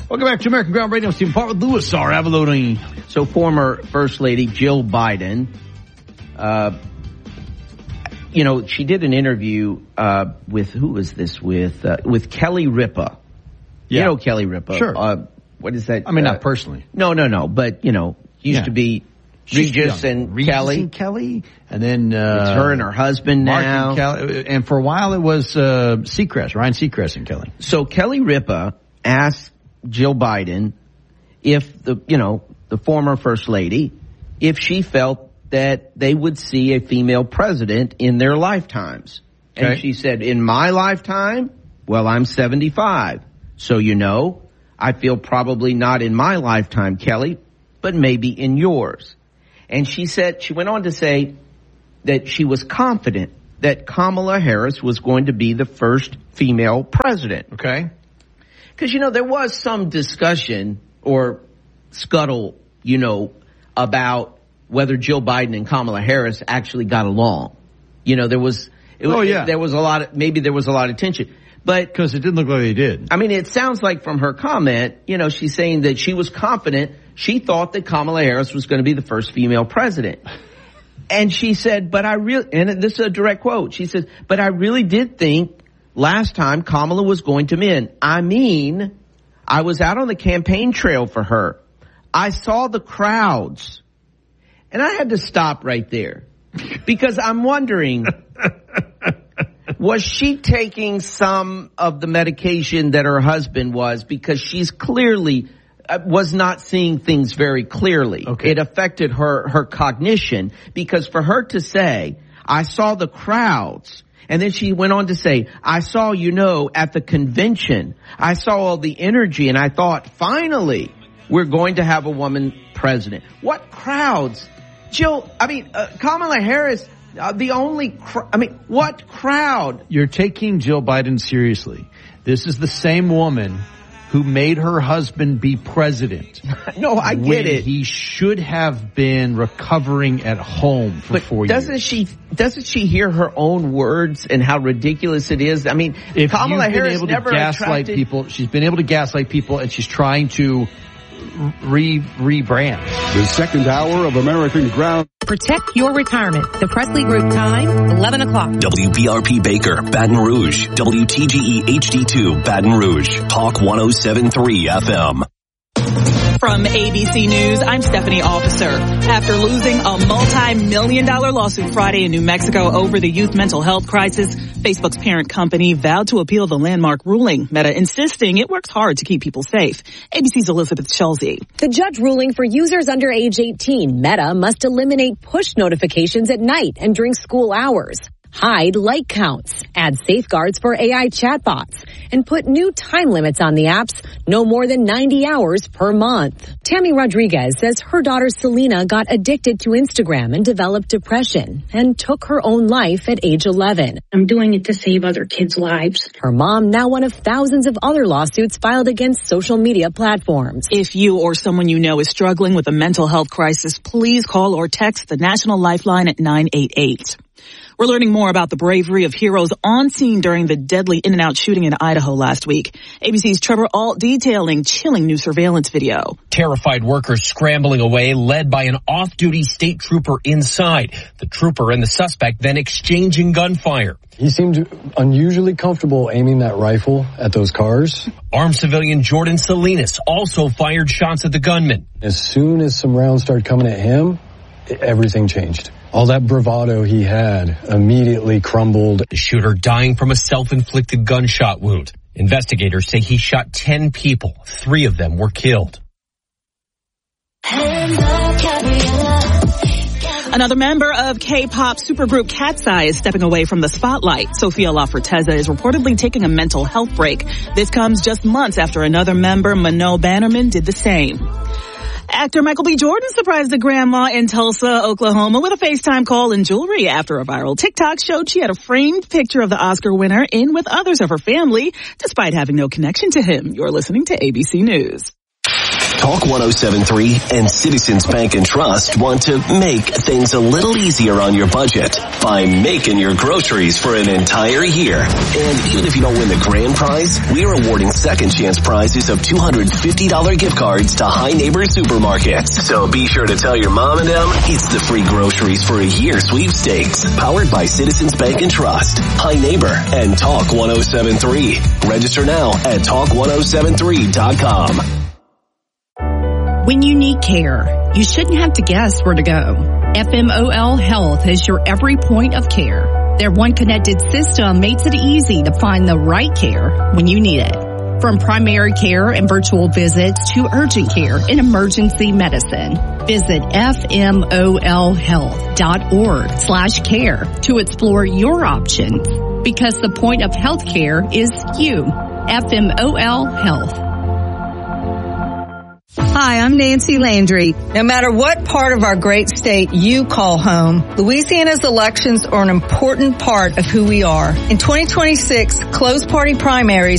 Welcome back to American Ground Radio. Stephen Part with Louis R. Avalone. So former First Lady Jill Biden, she did an interview with, who was this with Kelly Ripa. Yeah. You know Kelly Ripa. Sure. What is that? I mean, not personally. No, but, used to be Regis and Kelly. And then it's her and her husband Mark now. And Kelly. And for a while it was Ryan Seacrest and Kelly. So Kelly Ripa asked Jill Biden if the former First Lady, if she felt that they would see a female president in their lifetimes. Okay. And she said, in my lifetime, well, I'm 75. So, I feel probably not in my lifetime, Kelly, but maybe in yours. And she went on to say that she was confident that Kamala Harris was going to be the first female president. Okay. Because, there was some discussion or scuttle, about whether Jill Biden and Kamala Harris actually got along. There was a lot of tension. But because it didn't look like they did. I mean, it sounds like from her comment, she's saying that she was confident. She thought that Kamala Harris was going to be the first female president. And she said, and this is a direct quote. She says, but I really did think last time Kamala was going to win. I mean, I was out on the campaign trail for her. I saw the crowds. And I had to stop right there because I'm wondering, was she taking some of the medication that her husband was, because she's clearly was not seeing things very clearly. Okay. It affected her cognition, because for her to say, I saw the crowds, and then she went on to say, I saw, at the convention, I saw all the energy, and I thought, finally, we're going to have a woman president. What crowds? Kamala Harris, what crowd? You're taking Jill Biden seriously. This is the same woman who made her husband be president. No, I get it. He should have been recovering at home for 4 years. Doesn't she hear her own words and how ridiculous it is? I mean, if Kamala Harris never gaslight people, she's been able to gaslight people, and she's trying to rebrand. The second hour of American Ground. Protect your retirement. The Presley Group time, 11 o'clock. WBRP Baker, Baton Rouge. WTGE HD2, Baton Rouge. Talk 107.3 FM. From ABC News, I'm Stephanie Officer. After losing a multi-million-dollar lawsuit Friday in New Mexico over the youth mental health crisis, Facebook's parent company vowed to appeal the landmark ruling, Meta insisting it works hard to keep people safe. ABC's Elizabeth Chelsea. The judge ruling for users under age 18, Meta must eliminate push notifications at night and during school hours, hide like counts, add safeguards for AI chatbots, and put new time limits on the apps, no more than 90 hours per month. Tammy Rodriguez says her daughter Selena got addicted to Instagram and developed depression and took her own life at age 11. I'm doing it to save other kids' lives. Her mom, now one of thousands of other lawsuits filed against social media platforms. If you or someone you know is struggling with a mental health crisis, please call or text the National Lifeline at 988. We're learning more about the bravery of heroes on scene during the deadly In-N-Out shooting in Idaho last week. ABC's Trevor Ault detailing chilling new surveillance video. Terrified workers scrambling away, led by an off-duty state trooper inside. The trooper and the suspect then exchanging gunfire. He seemed unusually comfortable aiming that rifle at those cars. Armed civilian Jordan Salinas also fired shots at the gunman. As soon as some rounds started coming at him, everything changed. All that bravado he had immediately crumbled. The shooter dying from a self-inflicted gunshot wound. Investigators say he shot 10 people. 3 of them were killed. Another member of K-pop supergroup Cat's Eye is stepping away from the spotlight. Sofia La Forteza is reportedly taking a mental health break. This comes just months after another member, Mano Bannerman, did the same. Actor Michael B. Jordan surprised the grandma in Tulsa, Oklahoma with a FaceTime call and jewelry after a viral TikTok showed she had a framed picture of the Oscar winner in with others of her family, despite having no connection to him. You're listening to ABC News. Talk 107.3 and Citizens Bank and Trust want to make things a little easier on your budget by making your groceries for an entire year. And even if you don't win the grand prize, we're awarding second chance prizes of $250 gift cards to High Neighbor Supermarkets. So be sure to tell your mom and them it's the free groceries for a year sweepstakes, powered by Citizens Bank and Trust, High Neighbor, and Talk 107.3. Register now at talk1073.com. When you need care, you shouldn't have to guess where to go. FMOL Health is your every point of care. Their one connected system makes it easy to find the right care when you need it. From primary care and virtual visits to urgent care and emergency medicine. Visit fmolhealth.org/care to explore your options. Because the point of healthcare is you. FMOL Health. Hi, I'm Nancy Landry. No matter what part of our great state you call home, Louisiana's elections are an important part of who we are. In 2026, closed party primaries